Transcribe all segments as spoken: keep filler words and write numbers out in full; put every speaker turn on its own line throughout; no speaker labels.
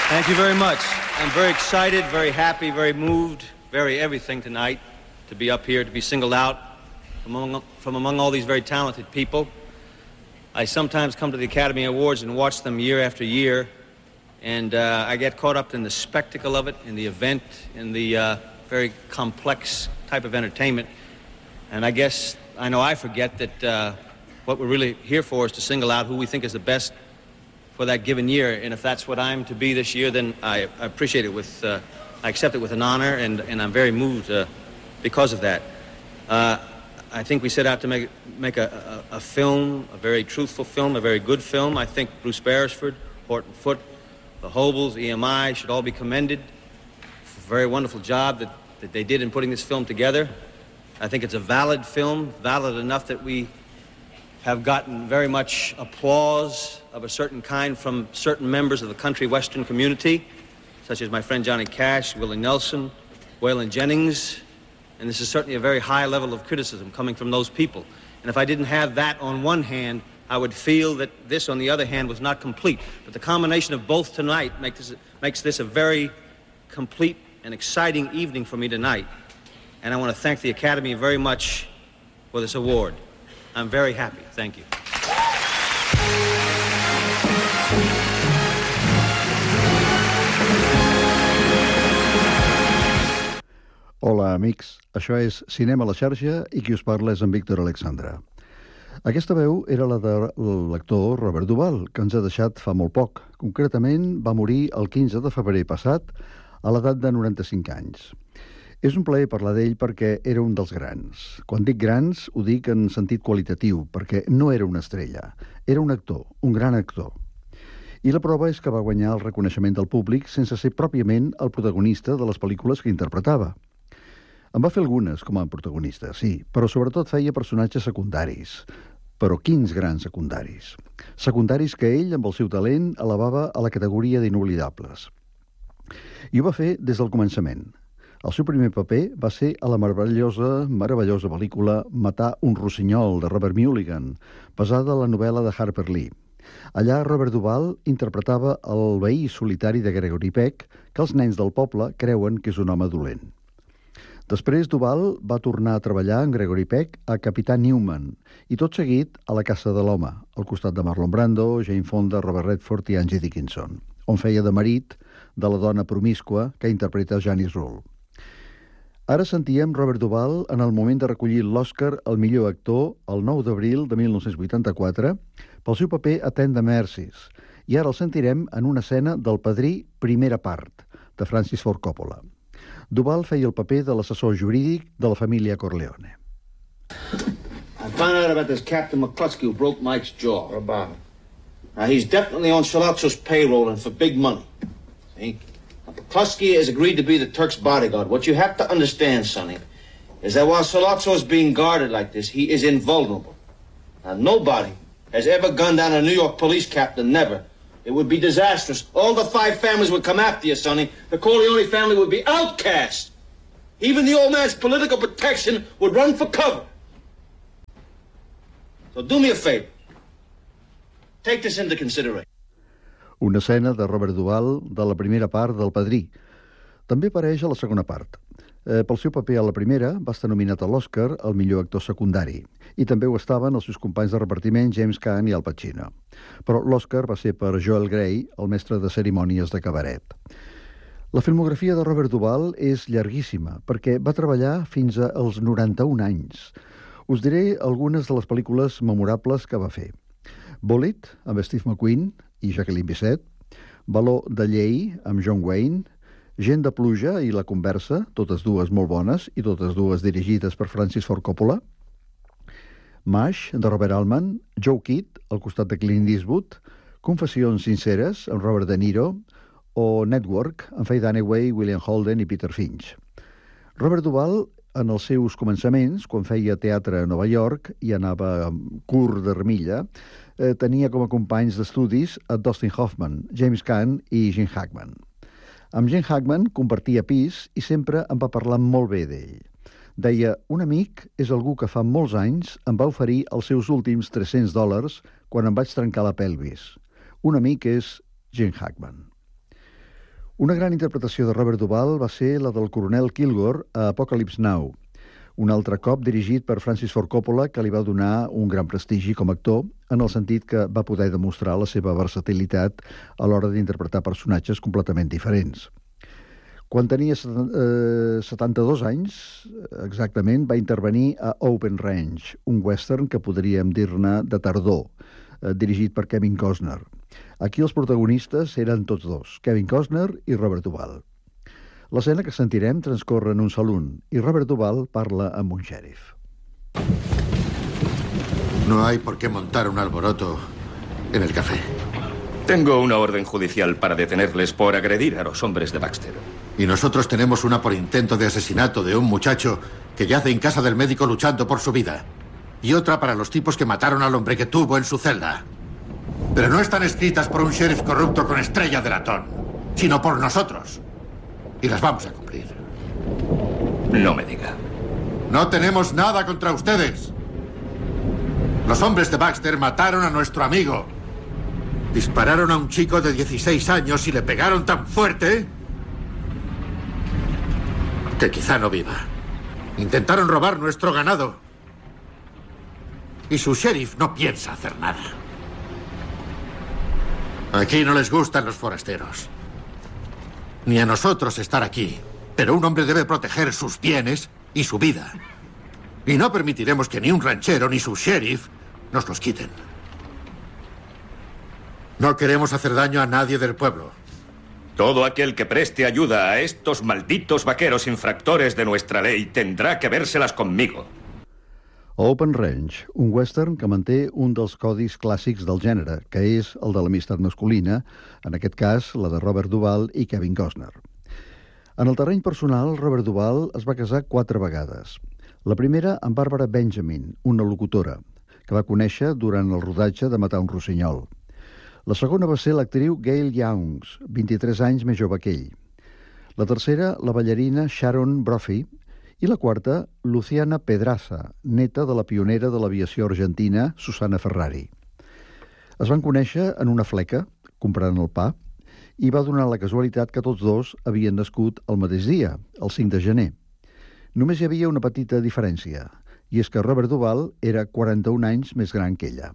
Thank you very much. I'm very excited, very happy, very moved, very everything tonight to be up here, to be singled out from among, from among all these very talented people. I sometimes come to the Academy Awards and watch them year after year, and uh, I get caught up in the spectacle of it, in the event, in the uh, very complex type of entertainment. And I guess, I know I forget that uh, what we're really here for is to single out who we think is the best for that given year. And if that's what I'm to be this year, then I, I appreciate it with, uh, I accept it with an honor, and, and I'm very moved uh, because of that. Uh, I think we set out to make, make a, a, a film, a very truthful film, a very good film. I think Bruce Beresford, Horton Foote, the Hobels, E M I should all be commended for a very wonderful job that, that they did in putting this film together. I think it's a valid film, valid enough that we have gotten very much applause of a certain kind from certain members of the country western community, such as my friend Johnny Cash, Willie Nelson, Waylon Jennings, and this is certainly a very high level of criticism coming from those people. And if I didn't have that on one hand, I would feel that this, on the other hand, was not complete. But the combination of both tonight make this, makes this a very complete and exciting evening for me tonight. And I want to thank the Academy very much for this award. I'm very happy. Thank you.
Hola, amics. Això és Cinema a la xarxa i qui us parla és en Víctor Alexandra. Aquesta veu era la de l'actor Robert Duvall, que ens ha deixat fa molt poc. Concretament, va morir el quinze de febrer passat a l'edat de noranta-cinc anys. És un plaer parlar d'ell perquè era un dels grans. Quan dic grans, ho dic en sentit qualitatiu, perquè no era una estrella. Era un actor, un gran actor. I la prova és que va guanyar el reconeixement del públic sense ser pròpiament el protagonista de les pel·lícules que interpretava. En va fer algunes com a protagonista, sí, però sobretot feia personatges secundaris. Però quins grans secundaris. Secundaris que ell, amb el seu talent, elevava a la categoria d'inoblidables. I ho va fer des del començament. El seu primer paper va ser a la meravellosa, meravellosa pel·lícula Matar un rossinyol, de Robert Mulligan, basada en la novel·la de Harper Lee. Allà Robert Duvall interpretava el veí solitari de Gregory Peck, que els nens del poble creuen que és un home dolent. Després Duvall va tornar a treballar amb Gregory Peck a Capità Newman i tot seguit a La caça de l'home, al costat de Marlon Brando, Jane Fonda, Robert Redford i Angie Dickinson, on feia de marit de la dona promíscua que interpreta Janice Rule. Ara sentíem Robert Duvall en el moment de recollir l'Oscar al millor actor el nou d'abril de mil nou-cents vuitanta-quatre pel seu paper a Ten de Mercies, i ara el sentirem en una escena del Padrí primera part, de Francis Ford Coppola. Duvall feia el paper de l'assessor jurídic de la família Corleone.
I found out about this Captain McCluskey who broke Mike's jaw. What about him? Now, he's definitely on Sollozzo's payroll and for big money. See? Now, McCluskey has agreed to be the Turk's bodyguard. What you have to understand, Sonny, is that while Sollozzo is being guarded like this, he is invulnerable. Now, nobody has ever gunned down a New York police captain, never. It would be disastrous. All the five families would come after you, Sonny. The Corleone family would be outcast. Even the old man's political protection would run for cover. So do me a favor. Take this into consideration.
Una escena de Robert Duvall de la primera part del Padrí. També apareix a la segona part. Eh, pel seu paper a la primera va estar nominat a l'Oscar al millor actor secundari i també ho estaven els seus companys de repartiment James Caan i Al Pacino. Però l'Oscar va ser per Joel Grey, el mestre de cerimònies de cabaret. La filmografia de Robert Duvall és llarguíssima perquè va treballar fins als noranta-un anys. Us diré algunes de les pel·lícules memorables que va fer. Bullitt, amb Steve McQueen i Jacqueline Bisset, Baló de llei, amb John Wayne, Gent de pluja i La conversa, totes dues molt bones i totes dues dirigides per Francis Ford Coppola, MASH, de Robert Altman, Joe Kidd, al costat de Clint Eastwood, Confessions sinceres, amb Robert De Niro, o Network, amb Faye Dunaway, William Holden i Peter Finch. Robert Duvall, en els seus començaments, quan feia teatre a Nova York i anava curt d'armilla, eh, tenia com a companys d'estudis a Dustin Hoffman, James Caan i Gene Hackman. Amb Gene Hackman compartia pis i sempre em va parlar molt bé d'ell. Deia, un amic és algú que fa molts anys em va oferir els seus últims tres-cents dòlars quan em vaig trencar la pelvis. Un amic és Gene Hackman. Una gran interpretació de Robert Duvall va ser la del coronel Kilgore a Apocalypse Now, un altre cop dirigit per Francis Ford Coppola, que li va donar un gran prestigi com a actor, en el sentit que va poder demostrar la seva versatilitat a l'hora d'interpretar personatges completament diferents. Quan tenia setanta-dos anys, exactament, va intervenir a Open Range, un western que podríem dir-ne de tardor, dirigit per Kevin Costner. Aquí els protagonistes eren tots dos, Kevin Costner i Robert Duvall. L'escena que sentirem transcorre en un salón i Robert Duvall parla amb un xèrif.
No hay por qué montar un alboroto en el café.
Tengo una orden judicial para detenerles por agredir a los hombres de Baxter.
Y nosotros tenemos una por intento de asesinato de un muchacho que yace en casa del médico luchando por su vida. Y otra para los tipos que mataron al hombre que tuvo en su celda. Pero no están escritas por un sheriff corrupto con estrella de latón, sino por nosotros. Y las vamos a cumplir.
No me diga.
No tenemos nada contra ustedes. Los hombres de Baxter mataron a nuestro amigo. Dispararon a un chico de dieciséis años y le pegaron tan fuerte que quizá no viva. Intentaron robar nuestro ganado. Y su sheriff no piensa hacer nada. Aquí no les gustan los forasteros. Ni a nosotros estar aquí. Pero un hombre debe proteger sus bienes y su vida. Y no permitiremos que ni un ranchero ni su sheriff nos los quiten. No queremos hacer daño a nadie del pueblo.
Todo aquel que preste ayuda a estos malditos vaqueros infractores de nuestra ley tendrá que vérselas conmigo.
Open Range, un western que manté un dels codis clàssics del gènere, que és el de l'amistat masculina, en aquest cas la de Robert Duvall i Kevin Costner. En el terreny personal, Robert Duvall es va casar quatre vegades. La primera amb Barbara Benjamin, una locutora, que va conèixer durant el rodatge de Matar un rossinyol. La segona va ser l'actriu Gail Youngs, vint-i-tres anys més jove que ell. La tercera, la ballarina Sharon Brophy, i la quarta, Luciana Pedraza, neta de la pionera de l'aviació argentina, Susana Ferrari. Es van conèixer en una fleca, comprant el pa, i va donar la casualitat que tots dos havien nascut el mateix dia, el cinc de gener. Només hi havia una petita diferència, i és que Robert Duvall era quaranta-un anys més gran que ella.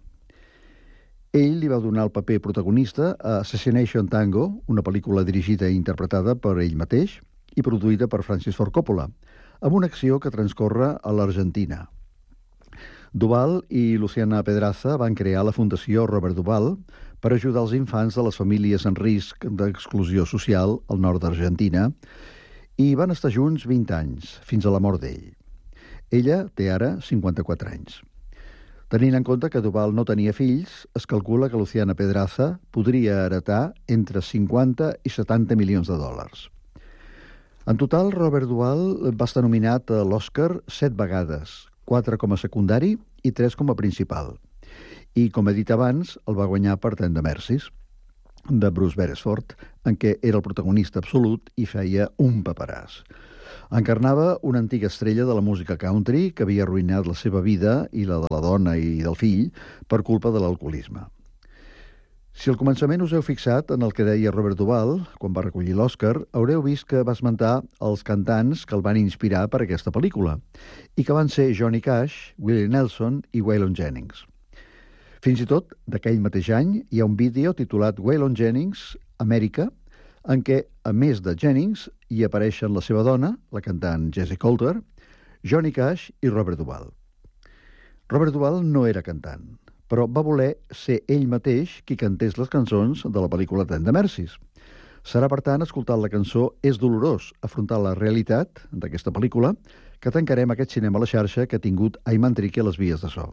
Ell li va donar el paper protagonista a Assassination Tango, una pel·lícula dirigida i interpretada per ell mateix i produïda per Francis Ford Coppola, amb una acció que transcorre a l'Argentina. Duvall i Luciana Pedraza van crear la Fundació Robert Duvall per ajudar els infants de les famílies en risc d'exclusió social al nord d'Argentina i van estar junts vint anys, fins a la mort d'ell. Ella té ara cinquanta-quatre anys. Tenint en compte que Duvall no tenia fills, es calcula que Luciana Pedraza podria heretar entre cinquanta i setanta milions de dòlars. En total, Robert Duvall va estar nominat a l'Oscar set vegades, quatre com a secundari i tres com a principal. I, com he dit abans, el va guanyar per Tender Mercies, de Bruce Beresford, en què era el protagonista absolut i feia un paperàs. Encarnava una antiga estrella de la música country que havia arruïnat la seva vida i la de la dona i del fill per culpa de l'alcoholisme. Si al començament us heu fixat en el que deia Robert Duvall, quan va recollir l'Oscar, haureu vist que va esmentar els cantants que el van inspirar per aquesta pel·lícula, i que van ser Johnny Cash, Willie Nelson i Waylon Jennings. Fins i tot, d'aquell mateix any, hi ha un vídeo titulat Waylon Jennings, Amèrica, en què, a més de Jennings, hi apareixen la seva dona, la cantant Jessie Coulter, Johnny Cash i Robert Duvall. Robert Duvall no era cantant, però va voler ser ell mateix qui cantés les cançons de la pel·lícula Tender Mercies. Serà, per tant, escoltant la cançó És dolorós afrontar la realitat d'aquesta pel·lícula que tancarem aquest cinema a la xarxa que ha tingut Ayman Trique a les vies de so.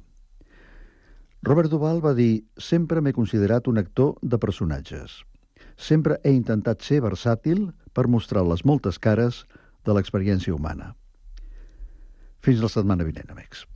Robert Duvall va dir: sempre m'he considerat un actor de personatges. Sempre he intentat ser versàtil per mostrar les moltes cares de l'experiència humana. Fins la setmana vinent, amics.